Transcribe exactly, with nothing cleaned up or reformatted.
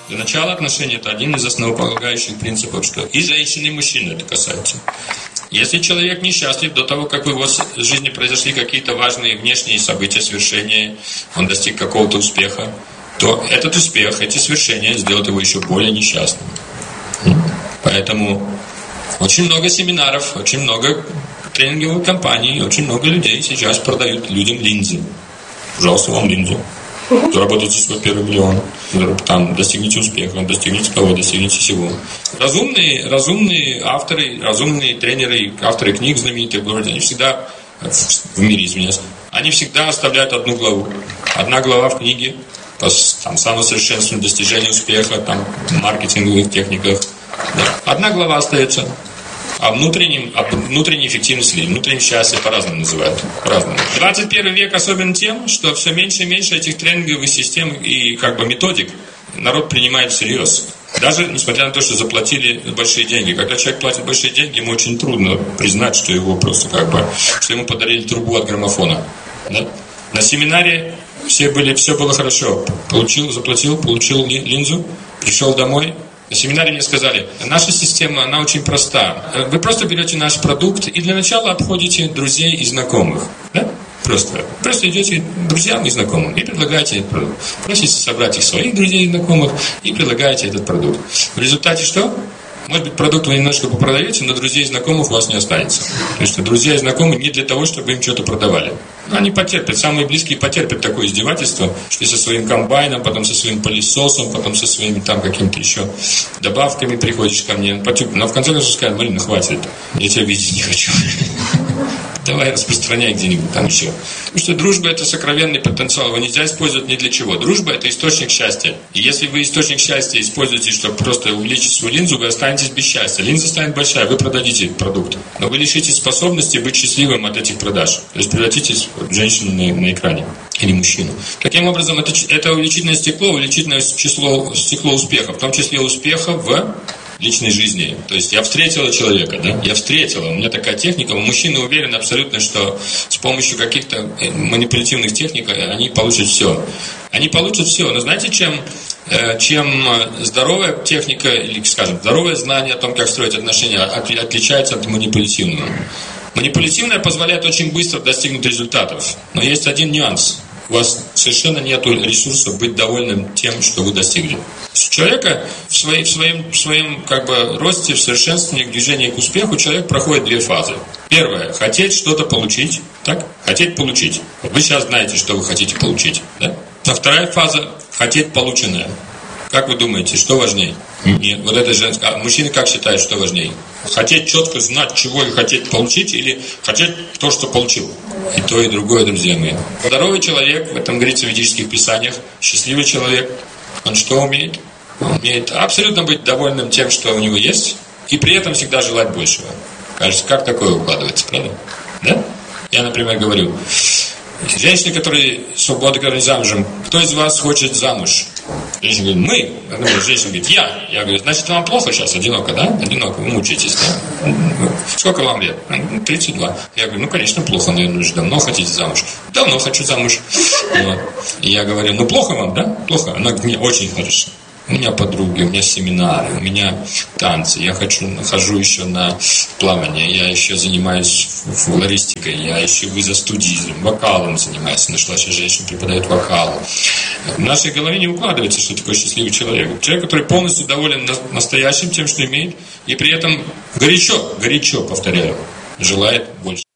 Для начала отношений это один из основополагающих принципов, что и женщины, и мужчины это касается. Если человек несчастлив до того, как в его жизни произошли какие-то важные внешние события, свершения, он достиг какого-то успеха, то этот успех, эти свершения сделают его еще более несчастным. Поэтому очень много семинаров, очень много тренинговых компаний, очень много людей сейчас продают людям линзы. Пожалуйста, вам линзу. Заработайте свой первый миллион. Там достигните успеха, достигните того, достигните всего. Разумные, разумные авторы, разумные тренеры, авторы книг знаменитых, они всегда в мире, извиняюсь, они всегда оставляют одну главу. Одна глава в книге по там, самосовершенствованию, достижению успеха, там, маркетинговых техниках. Да. Одна глава остается. А внутренним, а внутренней эффективности или внутреннем счастье по-разному называют. По-разному. двадцать первый век особен тем, что все меньше и меньше этих тренинговых систем и как бы методик народ принимает всерьез. Даже несмотря на то, что заплатили большие деньги. Когда человек платит большие деньги, ему очень трудно признать, что его просто как бы, что ему подарили трубу от граммофона. Да? На семинаре все были, все было хорошо. Получил, заплатил, получил линзу, пришел домой. На семинаре мне сказали, наша система, она очень проста. Вы просто берете наш продукт и для начала обходите друзей и знакомых. Да? Просто. Просто идете к друзьям и знакомым и предлагаете этот продукт. Просите собрать их своих друзей и знакомых и предлагаете этот продукт. В результате что? Может быть, продукт вы немножко попродаете, но друзей и знакомых у вас не останется. То есть, друзья и знакомые не для того, чтобы им что-то продавали. Они потерпят, самые близкие потерпят такое издевательство, что со своим комбайном, потом со своим пылесосом, потом со своими там какими-то еще добавками приходишь ко мне. Но в конце концов скажут, Марина, хватит, я тебя видеть не хочу. Давай распространяй где-нибудь там еще. Потому что дружба – это сокровенный потенциал, его нельзя использовать ни для чего. Дружба – это источник счастья. И если вы источник счастья используете, чтобы просто увеличить свою линзу, вы останетесь без счастья. Линза станет большая, вы продадите продукт. Но вы лишитесь способности быть счастливым от этих продаж. То есть превратитесь в женщину на, на экране или мужчину. Таким образом, это, это увеличительное стекло, увеличительное число, стекло успеха, в том числе успеха в личной жизни. То есть я встретила человека, да? Я встретила. У меня такая техника. Мужчины уверены абсолютно, что с помощью каких-то манипулятивных техник они получат все. Они получат все. Но знаете, чем, чем здоровая техника, или, скажем, здоровое знание о том, как строить отношения, отличается от манипулятивного? Манипулятивное позволяет очень быстро достигнуть результатов. Но есть один нюанс. У вас совершенно нет ресурсов быть довольным тем, что вы достигли. Человека в, своей, в, своем, в своем как бы, росте, в совершенствовании, к движению к успеху человек проходит две фазы. Первая – хотеть что-то получить. Так? Хотеть получить. Вы сейчас знаете, что вы хотите получить. Да? А вторая фаза – хотеть полученное. Как вы думаете, что важнее? Нет, вот это женское. А мужчины как считают, что важнее? Хотеть четко знать, чего и хотеть получить, или хотеть то, что получил? И то, и другое, друзья мои. Здоровый человек, в этом говорится в ведических писаниях, счастливый человек, он что умеет? Он умеет абсолютно быть довольным тем, что у него есть, и при этом всегда желать большего. Кажется, как такое укладывается, правда? Да? Я, например, говорю, женщины, которые свободны, которые замужем, кто из вас хочет замуж? Женщина говорит, мы. Женщина говорит, я. Я говорю, значит, вам плохо сейчас, одиноко, да? Одиноко, вы мучаетесь, да? Сколько вам лет? тридцать два. Я говорю, ну, конечно, плохо, наверное, уже давно хотите замуж. Давно хочу замуж. Вот. И я говорю, ну, плохо вам, да? Плохо. Она говорит, мне очень хорошо. У меня подруги, у меня семинары, у меня танцы, я хочу, хожу еще на плавание, я еще занимаюсь флористикой, я еще визостудизм, вокалом занимаюсь, нашла сейчас женщина, преподает вокал. В нашей голове не укладывается, что такое счастливый человек. Человек, который полностью доволен настоящим, тем, что имеет, и при этом горячо, горячо, повторяю, желает больше.